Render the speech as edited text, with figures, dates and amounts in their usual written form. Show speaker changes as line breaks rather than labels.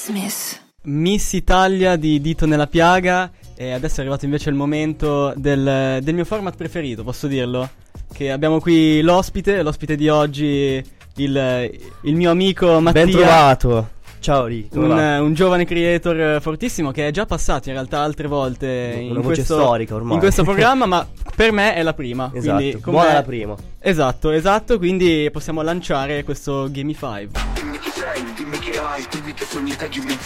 Miss Italia di Dito nella piaga. E adesso è arrivato invece il momento del mio format preferito, posso dirlo? Che abbiamo qui l'ospite di oggi, il mio amico Mattia.
Ben trovato. Ciao Rick,
un giovane creator fortissimo che è già passato in realtà altre volte
una voce storica ormai
in questo programma, ma per me è la prima.
Esatto,
quindi,
buona la prima.
Esatto, quindi possiamo lanciare questo Gimme 5.
Dimmi chi sei, dimmi che hai, dimmi che sogni te, dimmi